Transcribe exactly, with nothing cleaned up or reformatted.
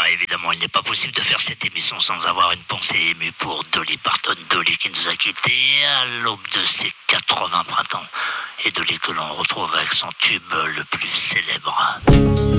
évidemment, il n'est pas possible de faire cette émission sans avoir une pensée émue pour Dolly Parton. Dolly qui nous a quittés à l'aube de ses quatre-vingts printemps. Et Dolly que l'on retrouve avec son tube le plus célèbre.